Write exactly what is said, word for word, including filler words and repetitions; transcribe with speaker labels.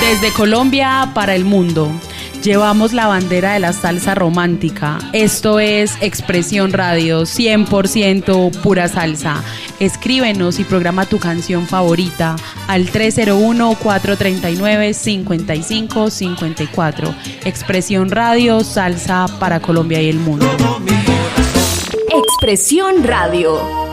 Speaker 1: Desde Colombia para el mundo, llevamos la bandera de la salsa romántica. Esto es Expresión Radio, cien por ciento pura salsa. Escríbenos y programa tu canción favorita al tres cero uno, cuatro tres nueve, cinco cinco cinco cuatro. Expresión Radio, salsa para Colombia y el mundo.
Speaker 2: Expresión Radio.